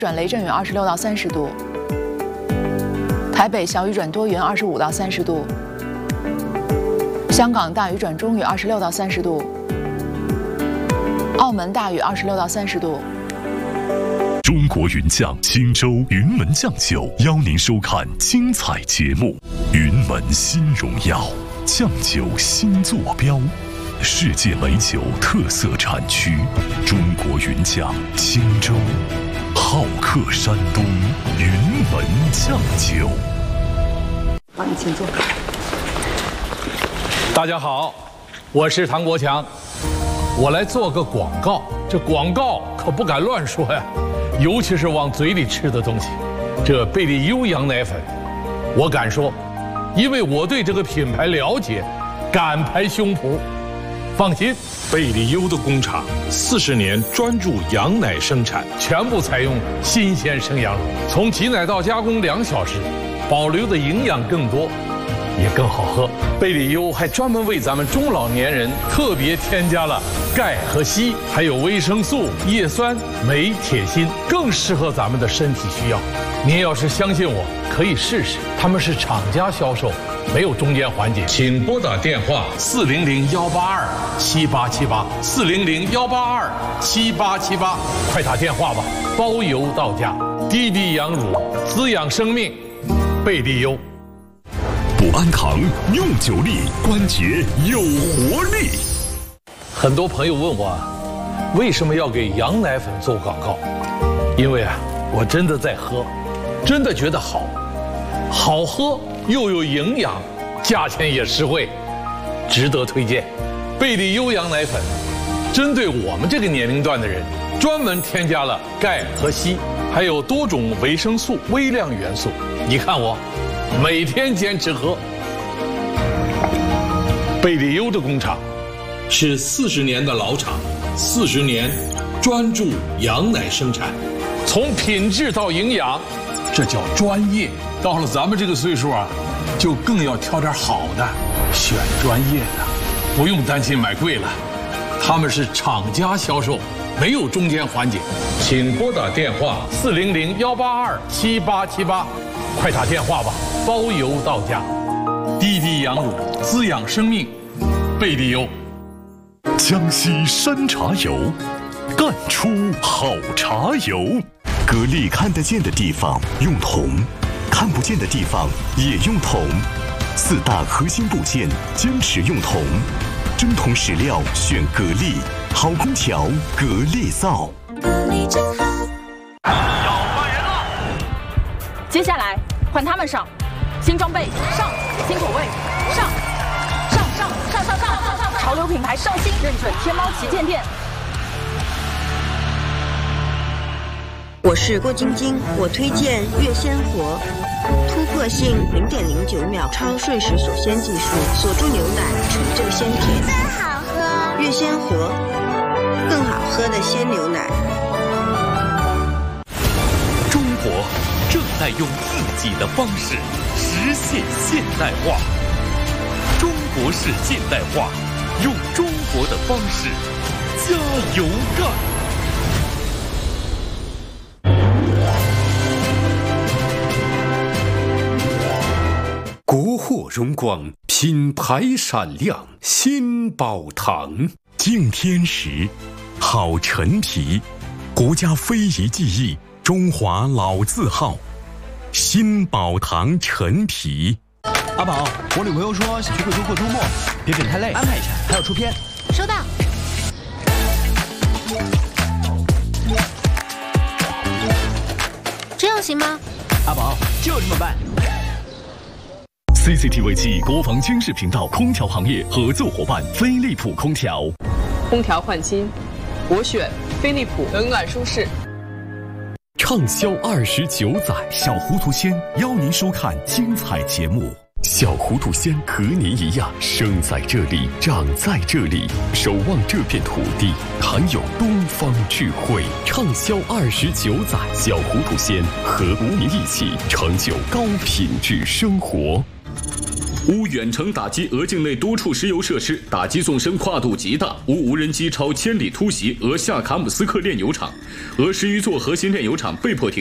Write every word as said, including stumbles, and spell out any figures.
转雷阵雨二十六到三十度，台北小雨转多云二十五到三十度，香港大雨转中雨二十六到三十度，澳门大雨二十六到三十度。 中国云酱新州云门酱酒邀您收看精彩节目。云门新荣耀，酱酒新坐标，世界美酒特色产区，中国云酱青州，好客山东，云门酱酒。 好，你请坐。 大家好，我是唐国强，我来做个广告。这广告可不敢乱说呀，尤其是往嘴里吃的东西。这贝利优羊奶粉，我敢说，因为我对这个品牌了解，敢拍胸脯。放心，贝利优的工厂四十年专注羊奶生产，全部采用新鲜生羊乳，从挤奶到加工两小时，保留的营养更多，也更好喝。贝利优还专门为咱们中老年人特别添加了钙和硒，还有维生素、叶酸、镁、铁、锌，更适合咱们的身体需要。您要是相信我，可以试试。他们是厂家销售，没有中间环节。请拨打电话四零零幺八二七八七八四零零幺八二七八七八，快打电话吧，包邮到家。低低羊乳，滋养生命，贝利优。 补安堂用久力，关节有活力。 很多朋友问我，为什么要给羊奶粉做广告？因为啊，我真的在喝，真的觉得好，好喝又有营养，价钱也实惠，值得推荐。贝利优羊奶粉，针对我们这个年龄段的人，专门添加了钙和硒，还有多种维生素、微量元素。你看我，每天坚持喝。贝利优的工厂是四十年的老厂，四十年专注羊奶生产，从品质到营养，这叫专业。到了咱们这个岁数啊，就更要挑点好的，选专业的，不用担心买贵了。他们是厂家销售，没有中间环节。请拨打电话四零零幺八二七八七八，快打电话吧，包邮到家。低低羊乳，滋养生命，贝利优。 江西山茶油，干出好茶油。格力看得见的地方用铜，看不见的地方也用铜，四大核心部件坚持用铜，真铜实料选格力，好空调格力造。 格力真好。 要换人了， 接下来换他们上，新装备上，新口味上，上上上上上上上，潮流品牌上新，认准天猫旗舰店。 我是郭晶晶，我推荐悦鲜活，突破性零点零九秒超瞬时锁鲜技术，锁住牛奶，纯正鲜甜， 更好喝。 悦鲜活，更好喝的鲜牛奶。 中国正在用自己的方式实现现代化，中国式现代化，用中国的方式加油干。 国货荣光，品牌闪亮，新宝堂。 敬天时，好陈皮，国家非遗技艺，中华老字号，新宝堂陈皮。 阿宝，我女朋友说想去贵州过周末，别整太累，安排一下，还要出片。 收到。这样行吗？ 阿宝，就这么办。 C C T V 暨国防军事频道空调行业合作伙伴飞利浦空调。 空调换新，我选飞利浦，冷暖舒适。 畅销二十九载，小糊涂仙邀您收看精彩节目。小糊涂仙和您一样，生在这里，长在这里，守望这片土地，含有东方智慧。畅销二十九载，小糊涂仙和您一起成就高品质生活。 乌远程打击俄境内多处石油设施，打击纵深跨度极大。乌无人机超千里突袭俄夏卡姆斯克炼油厂，俄十余座核心炼油厂被迫停。